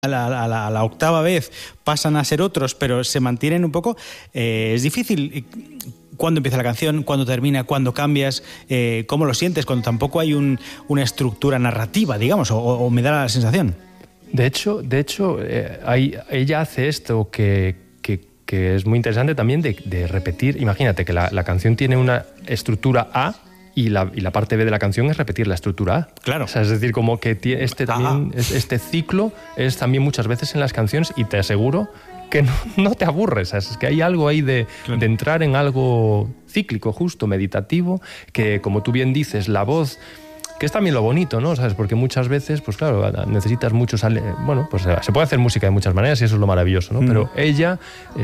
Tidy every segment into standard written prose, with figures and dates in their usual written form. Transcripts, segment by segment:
a la octava vez pasan a ser otros, pero se mantienen un poco. Es difícil cuándo empieza la canción, cuándo termina, cuándo cambias, cómo lo sientes, cuando tampoco hay una estructura narrativa, digamos, o me da la sensación. De hecho, ella hace esto que es muy interesante también de repetir. Imagínate que la canción tiene una estructura A, y la parte B de la canción es repetir la estructura A. Claro. O sea, es decir, como que este ciclo es también muchas veces en las canciones, y te aseguro que no te aburres. Es que hay algo ahí de entrar en algo cíclico, justo, meditativo, que, como tú bien dices, la voz, que es también lo bonito, ¿no? ¿Sabes? Porque muchas veces, pues claro, necesitas muchos... Bueno, pues se puede hacer música de muchas maneras y eso es lo maravilloso, ¿no? Pero ella...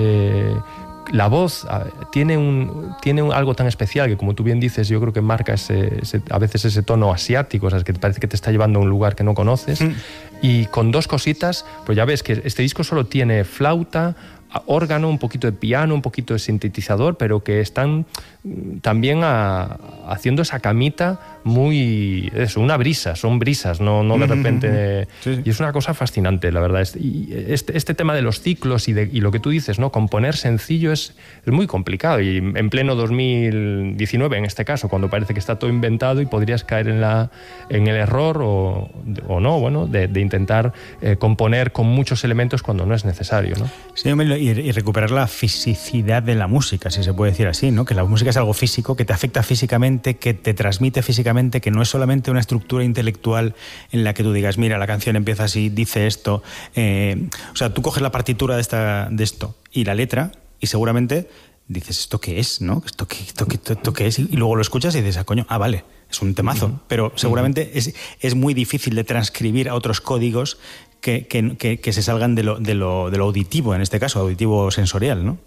la voz tiene algo tan especial que, como tú bien dices, yo creo que marca a veces ese tono asiático, ¿sabes? Que te parece que te está llevando a un lugar que no conoces. Y con dos cositas, pues ya ves que este disco solo tiene flauta, órgano, un poquito de piano, un poquito de sintetizador, pero que están también haciendo esa camita muy... Eso, una brisa, son brisas, no de repente... Sí. Y es una cosa fascinante, la verdad. Y este tema de los ciclos y lo que tú dices, ¿no? Componer sencillo es muy complicado, y en pleno 2019, en este caso, cuando parece que está todo inventado y podrías caer en el error o no, bueno, de intentar componer con muchos elementos cuando no es necesario, ¿no? Sí, y recuperar la fisicidad de la música, si se puede decir así, ¿no? Que la música es algo físico, que te afecta físicamente, que te transmite físicamente, que no es solamente una estructura intelectual en la que tú digas, mira, la canción empieza así, dice esto. O sea, tú coges la partitura de esto y la letra y seguramente dices, ¿esto qué es? ¿No? ¿Esto qué es? Y luego lo escuchas y dices, coño, vale, es un temazo. Pero seguramente es muy difícil de transcribir a otros códigos que se salgan de lo auditivo, en este caso, auditivo sensorial, ¿no?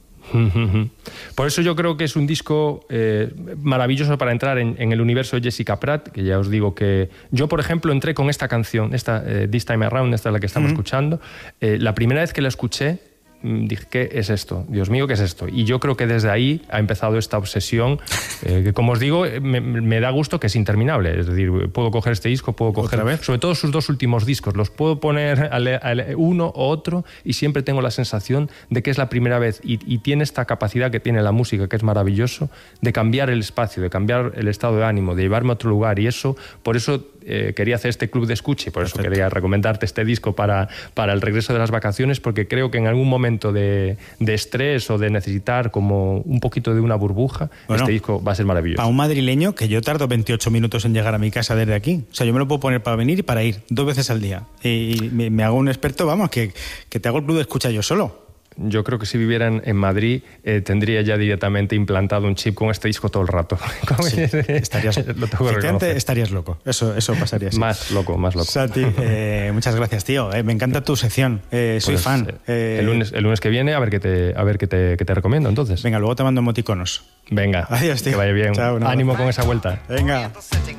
Por eso yo creo que es un disco maravilloso para entrar en el universo de Jessica Pratt, que ya os digo que yo, por ejemplo, entré con esta canción, This Time Around, esta es la que estamos escuchando. La primera vez que la escuché, dije, ¿qué es esto? Dios mío, ¿qué es esto? Y yo creo que desde ahí ha empezado esta obsesión, que, como os digo, me da gusto, que es interminable. Es decir, puedo coger este disco, puedo coger, sobre todo sus dos últimos discos, los puedo poner al uno o otro y siempre tengo la sensación de que es la primera vez, y tiene esta capacidad que tiene la música, que es maravilloso, de cambiar el espacio, de cambiar el estado de ánimo, de llevarme a otro lugar, y eso, por eso quería hacer este club de escucha, y por eso quería recomendarte este disco para el regreso de las vacaciones, porque creo que en algún momento de estrés o de necesitar como un poquito de una burbuja, este disco va a ser maravilloso. Para un madrileño, que yo tardo 28 minutos en llegar a mi casa desde aquí, o sea, yo me lo puedo poner para venir y para ir 2 veces al día, y me hago un experto, vamos, que te hago el club de escucha yo solo. Yo creo que si vivieran en Madrid tendría ya directamente implantado un chip con este disco todo el rato. Sí, estarías loco. Eso pasaría así. Más loco. Santi, muchas gracias, tío. Me encanta tu sección. Soy fan. El lunes que viene, a ver qué te recomiendo, entonces. Venga, luego te mando emoticonos. Venga. Adiós, tío. Que vaya bien. Chao, ánimo con esa vuelta. Venga.